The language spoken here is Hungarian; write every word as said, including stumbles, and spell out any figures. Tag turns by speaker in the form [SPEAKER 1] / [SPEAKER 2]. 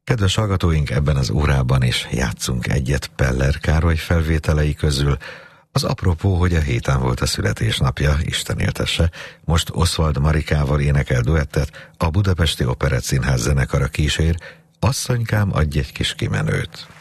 [SPEAKER 1] Kedves hallgatóink, ebben az órában is játszunk egyet Peller Károly felvételei közül. Az apropó, hogy a héten volt a születésnapja, Isten éltesse, most Oswald Marikával énekel duettet, a Budapesti Operettszínház zenekara kísér, Asszonykám, adj egy kis kimenőt.